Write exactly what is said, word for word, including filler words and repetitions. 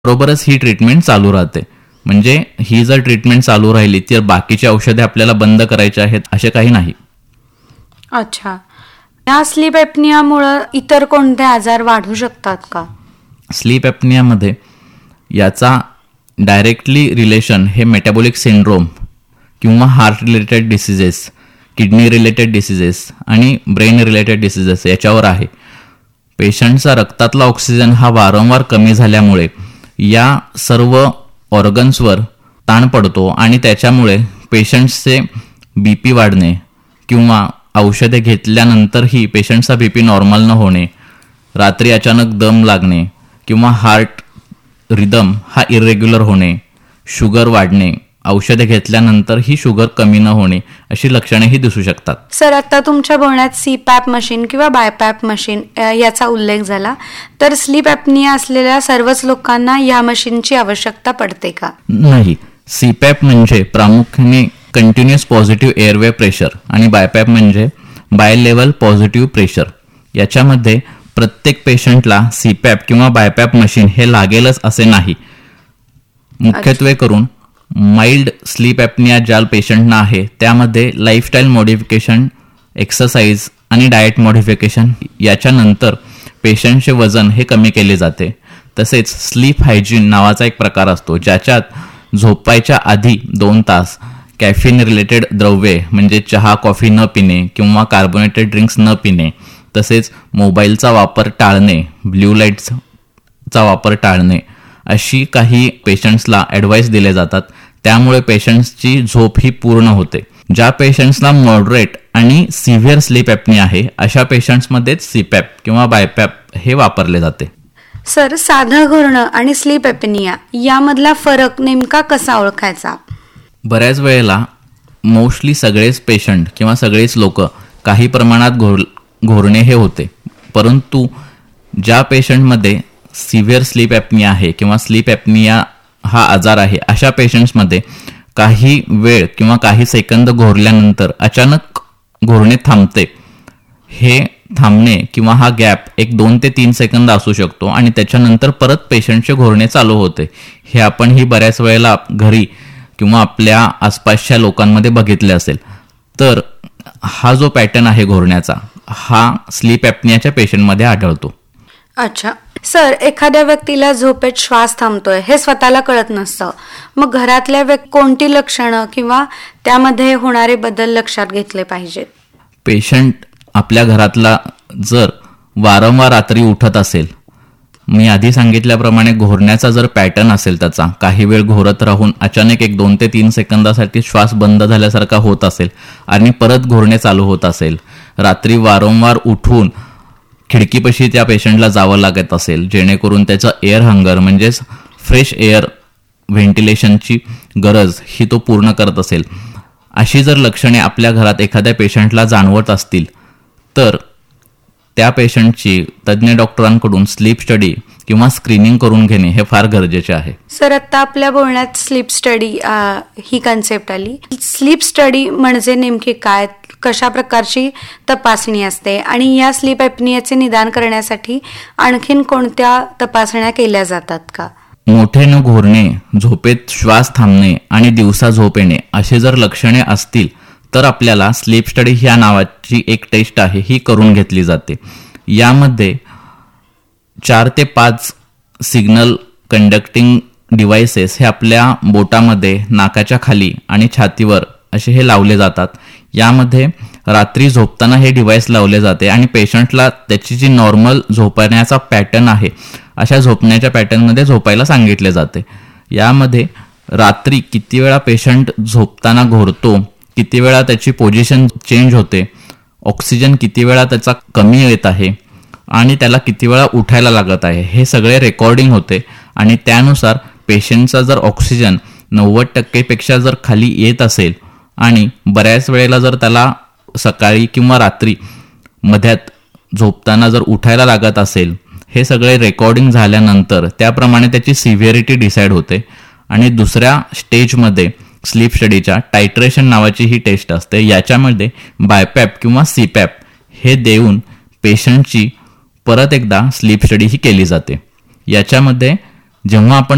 बरोबरच ही ट्रीटमेंट चालू राहते. म्हणजे ही जर ट्रीटमेंट चालू राहिली तर बाकीची औषधे आपल्याला बंद करायची आहेत असे काही नाही. अच्छा. या स्लीप ॲपनियामुळे इतर कोणते आजार वाढू शकतात का? स्लीप ॲपनियामध्ये याचा डायरेक्टली रिलेशन हे मेटाबॉलिक सिंड्रोम किंवा heart related diseases, kidney related diseases आणि ब्रेन रिलेटेड डिसिजेस याच्यावर आहे. पेशंटचा रक्तातला ऑक्सिजन हा वारंवार कमी झाल्यामुळे या सर्व ऑर्गन्सवर ताण पडतो आणि त्याच्यामुळे पेशंट्सचे बी पी वाढणे किंवा औषधे घेतल्यानंतरही पेशंटचा बी पी नॉर्मल न होणे, रात्री अचानक दम लागणे किंवा हार्ट रिदम हा इरेग्युलर होणे, शुगर वाढणे, औषधे घेतल्यानंतर ही शुगर कमी न होणे अशी लक्षणेही दिसू शकतात. सर, आता तुमच्या बोलण्यात सी पॅप मशीन किंवा बायपॅप मशीन याचा उल्लेख झाला, तर स्लीप ॲपनिया असलेल्या सर्वच लोकांना या मशीनची आवश्यकता पडते का? नाही. सी पॅप म्हणजे प्रामुख्याने कंटिन्युअस पॉझिटिव्ह एअरवे प्रेशर आणि बायपॅप म्हणजे बाय लेवल पॉझिटिव्ह प्रेशर. याच्यामध्ये प्रत्येक पेशंटला सी पॅप किंवा बायपॅप मशीन हे लागेलच असे नाही. मुख्यत्वे करून माइल्ड स्लीप ॲपनिया ज्या पेशंटना आहे त्यामध्ये लाईफस्टाईल मॉडिफिकेशन, एक्सरसाइज आणि डाएट मॉडिफिकेशन याच्यानंतर पेशंटचे वजन हे कमी केले जाते. तसेच स्लीप हायजीन नावाचा एक प्रकार असतो ज्याच्यात झोपायच्या आधी दोन तास कॅफिन रिलेटेड द्रव्ये म्हणजे चहा कॉफी न पिणे किंवा कार्बोनेटेड ड्रिंक्स न पिणे, तसेच मोबाईलचा वापर टाळणे, ब्ल्यू लाईट्सचा वापर टाळणे अशी काही पेशंट्सला ॲडवाईस दिले जातात. त्यामुळे पेशंट्सची झोप ही पूर्ण होते. ज्या पेशंट्सला मॉडरेट आणि सिव्हिअर स्लीप ॲपनिया आहे अशा पेशंट्समध्येच सीपॅप किंवा बायपॅप हे वापरले जाते. सर, साधं घोरणं आणि स्लीप ॲपनिया यामधला फरक नेमका कसा ओळखायचा? बऱ्याच वेळेला मोस्टली सगळेच पेशंट किंवा सगळेच लोक काही प्रमाणात घोर घोरणे हे होते, परंतु ज्या पेशंटमध्ये सिव्हिअर स्लीप ॲपनिया आहे किंवा स्लीप ॲपनिया हा आजार आहे अशा पेशंट्समध्ये काही वेळ किंवा काही सेकंद घोरल्यानंतर अचानक घोरणे थांबते. हे थांबणे किंवा हा गॅप एक दोन ते तीन सेकंद असू शकतो आणि त्याच्यानंतर परत पेशंटचे घोरणे चालू होते. हे आपण ही बऱ्याच वेळेला घरी किंवा आपल्या आसपासच्या लोकांमध्ये बघितले असेल. तर हा जो पॅटर्न आहे घोरण्याचा हा स्लीप ॲपनियाच्या पेशंटमध्ये आढळतो. अच्छा. सर, एखाद्या व्यक्तीला झोपेत श्वास थांबतोय हे स्वतःला कळत नसतं, मग घरातल्या व्यक्ती कोणती लक्षणं किंवा त्यामध्ये होणारे बदल लक्षात घेतले पाहिजेत? पेशंट आपल्या घरातला जर वारंवार रात्री उठत असेल, मी आधी सांगितल्याप्रमाणे घोरण्याचा जर पॅटर्न असेल त्याचा काही वेळ घोरत राहून अचानक एक दोन ते तीन सेकंदासाठी श्वास बंद झाल्यासारखा होत असेल आणि परत घोरणे चालू होत असेल, रात्री वारंवार उठून खिडकीपाशी त्या पेशंटला जावं लागत असेल जेणेकरून त्याचं एअर हंगर म्हणजेच फ्रेश एअर व्हेंटिलेशनची गरज ही तो पूर्ण करत असेल, अशी जर लक्षणे आपल्या घरात एखाद्या पेशंटला जाणवत असतील तर त्या पेशंटची तज्ज्ञ डॉक्टरांकडून स्लीप स्टडी किंवा स्क्रीनिंग करून घेणे हे फार गरजेचे आहे. सर, आता आपल्या बोलण्यात स्लीप स्टडी ही कन्सेप्ट आली. स्लीप स्टडी म्हणजे नेमकी काय, कशा प्रकारची तपासणी असते आणि या स्लीप ॲपनियाचे निदान करण्यासाठी आणखीन कोणत्या तपासण्या केल्या जातात का? मोठे न घोरणे, झोपेत श्वास थांबणे आणि दिवसा झोप येणे असे जर लक्षणे असतील तर आपल्याला स्लीप स्टडी ह्या नावाची एक टेस्ट आहे ही करून घेतली जाते. यामध्ये चार ते पाच सिग्नल कंडक्टिंग डिव्हायसेस हे आपल्या बोटामध्ये, नाकाच्या खाली आणि छातीवर असे हे लावले जातात. यामध्ये रात्री झोपताना हे डिव्हाइस लावले जाते आणि पेशंटला त्याची जी नॉर्मल झोपण्याचा पॅटर्न आहे अशा झोपण्याच्या पॅटर्नमध्ये झोपायला सांगितले जाते. यामध्ये रात्री किती वेळा पेशंट झोपताना घोरतो, किती वेळा त्याची पोझिशन चेंज होते, ऑक्सिजन किती वेळा त्याचा कमी येत आहे आणि त्याला किती वेळा उठायला लागत आहे हे सगळे रेकॉर्डिंग होते आणि त्यानुसार पेशंटचा जर ऑक्सिजन नव्वद टक्केपेक्षा जर खाली येत असेल आणि बऱ्याच वेळेला जर त्याला सकाळी किंवा रात्री मध्यात झोपताना जर उठायला लागत असेल, हे सगळे रेकॉर्डिंग झाल्यानंतर त्याप्रमाणे त्याची सिव्हिअरिटी डिसाईड होते आणि दुसऱ्या स्टेजमध्ये स्लीप स्टडीच्या टायट्रेशन नावाची ही टेस्ट असते. याच्यामध्ये बायपॅप किंवा सीपॅप हे देऊन पेशंटची परत एकदा स्लीप स्टडी ही केली जाते. याच्यामध्ये जेव्हा आपण